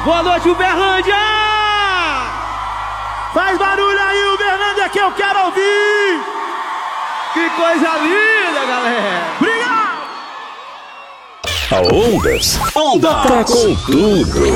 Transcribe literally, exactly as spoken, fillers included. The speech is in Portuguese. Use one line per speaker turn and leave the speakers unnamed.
Boa noite, Uberlândia!
Faz barulho aí, Uberlândia, que eu quero ouvir!
Que coisa linda, galera!
Obrigado!
A Ondas, Onda tá com tudo.